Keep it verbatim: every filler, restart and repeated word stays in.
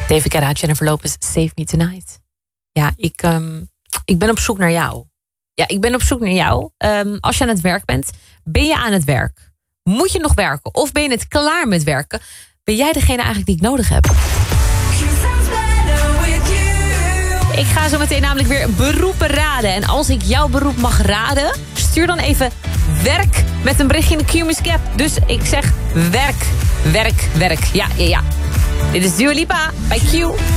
David Guetta, Jennifer Lopez, Save Me Tonight. Ja, ik, um, ik ben op zoek naar jou. Ja, ik ben op zoek naar jou. Um, als je aan het werk bent, ben je aan het werk? Moet je nog werken? Of ben je net klaar met werken? Ben jij degene eigenlijk die ik nodig heb? Ik ga zo meteen namelijk weer beroepen raden. En als ik jouw beroep mag raden, stuur dan even werk met een berichtje in de Q-Music app. Dus ik zeg werk, werk, werk. Ja, ja, ja. Dit is Dua Lipa bij Q.